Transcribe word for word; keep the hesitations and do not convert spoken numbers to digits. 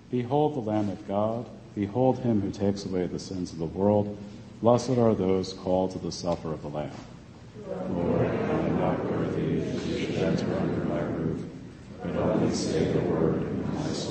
Behold the Lamb of God. Behold him who takes away the sins of the world. Blessed are those called to the supper of the Lamb. Lord, I am not worthy that you should enter under my roof, but only say the word, and my soul